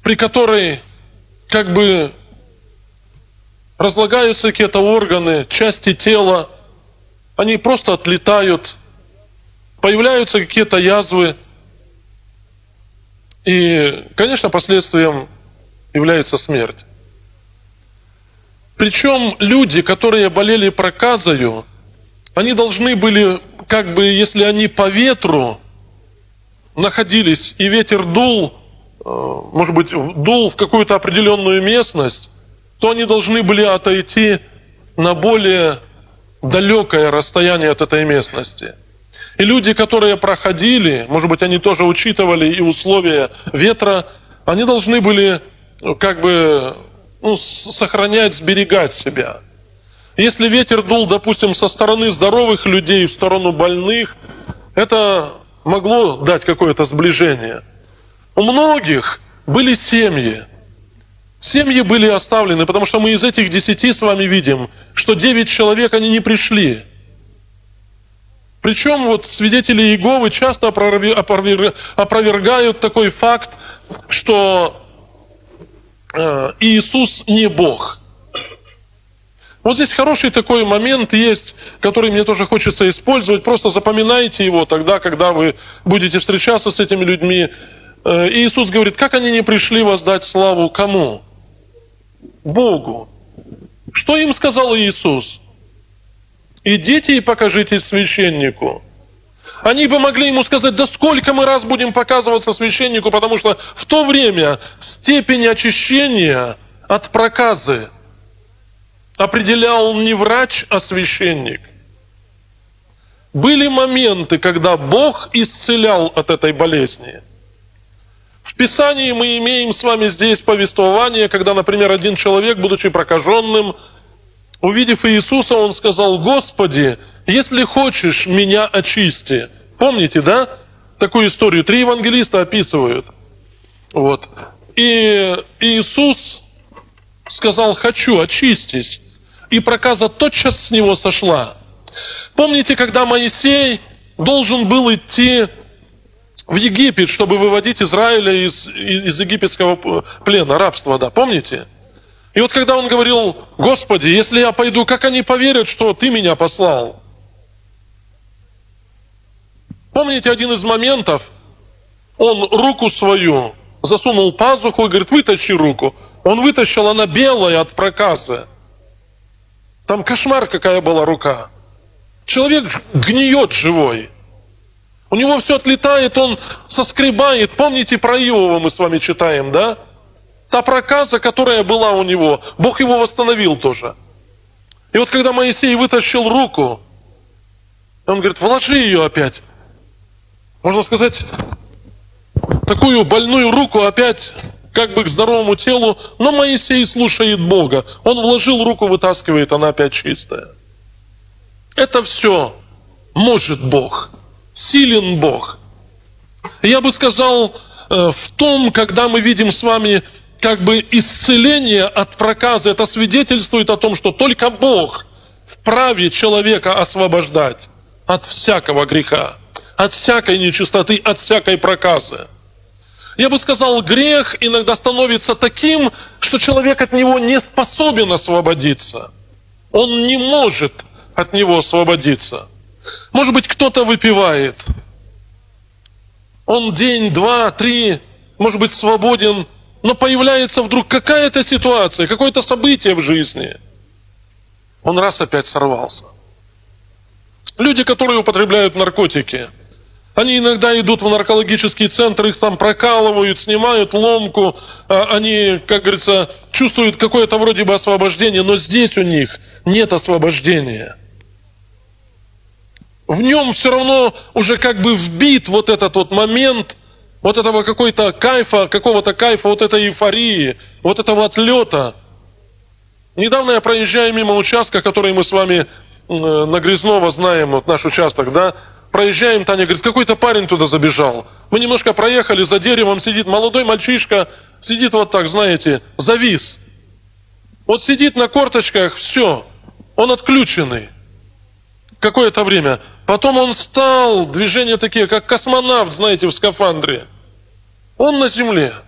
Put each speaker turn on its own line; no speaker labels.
при которой как бы разлагаются какие-то органы, части тела, они просто отлетают, появляются какие-то язвы. И, конечно, последствием является смерть. Причем люди, которые болели проказою, они должны были, как бы, если они по ветру находились, и ветер дул, может быть, дул в какую-то определенную местность, то они должны были отойти на более далекое расстояние от этой местности. И люди, которые проходили, может быть, они тоже учитывали и условия ветра, они должны были как бы сохранять, сберегать себя. Если ветер дул, допустим, со стороны здоровых людей в сторону больных, это могло дать какое-то сближение. У многих были семьи. Семьи были оставлены, потому что мы из этих 10 с вами видим, что 9 человек, они не пришли. Причем вот свидетели Иеговы часто опровергают такой факт, что Иисус не Бог. Вот здесь хороший такой момент есть, который мне тоже хочется использовать. Просто запоминайте его тогда, когда вы будете встречаться с этими людьми. Иисус говорит, как они не пришли воздать славу кому? Богу. Что им сказал Иисус? Идите и покажитесь священнику. Они бы могли ему сказать, да сколько мы раз будем показываться священнику, потому что в то время степень очищения от проказы определял не врач, а священник. Были моменты, когда Бог исцелял от этой болезни. В Писании мы имеем с вами здесь повествование, когда, например, один человек, будучи прокаженным, увидев Иисуса, он сказал, Господи, если хочешь, меня очисти. Помните, да? Такую историю 3 евангелиста описывают. Вот. И Иисус сказал, хочу, очистись. И проказа тотчас с него сошла. Помните, когда Моисей должен был идти в Египет, чтобы выводить Израиля из египетского плена, рабства, да, помните? И вот когда он говорил, Господи, если я пойду, как они поверят, что Ты меня послал? Помните один из моментов? Он руку свою засунул в пазуху и говорит, вытащи руку. Он вытащил, она белая от проказы. Там кошмар, какая была рука. Человек гниет живой. У него все отлетает, он соскребает. Помните, про Иова мы с вами читаем, да? Та проказа, которая была у него, Бог его восстановил тоже. И вот когда Моисей вытащил руку, он говорит, вложи ее опять. Можно сказать, такую больную руку опять как бы к здоровому телу, но Моисей слушает Бога. Он вложил руку, вытаскивает, она опять чистая. Это все может Бог. Силен Бог. Я бы сказал, в том, когда мы видим с вами как бы исцеление от проказы, это свидетельствует о том, что только Бог вправе человека освобождать от всякого греха, от всякой нечистоты, от всякой проказы. Я бы сказал, грех иногда становится таким, что человек от него не способен освободиться. Он не может от него освободиться. Может быть, кто-то выпивает. Он день, 2, 3, может быть, свободен, но появляется вдруг какая-то ситуация, какое-то событие в жизни. Он раз опять сорвался. Люди, которые употребляют наркотики, они иногда идут в наркологический центр, их там прокалывают, снимают ломку, они, как говорится, чувствуют какое-то вроде бы освобождение, но здесь у них нет освобождения. В нем все равно уже как бы вбит вот этот вот момент, вот этого какого-то кайфа, вот этой эйфории, вот этого отлета. Недавно я проезжаю мимо участка, который мы с вами на Грязнова знаем, вот наш участок, да, проезжаем, Таня говорит, какой-то парень туда забежал. Мы немножко проехали, за деревом сидит молодой мальчишка, сидит вот так, знаете, завис. Вот сидит на корточках, все, он отключенный. Какое-то время. Потом он встал, движения такие, как космонавт, знаете, в скафандре. Он на земле.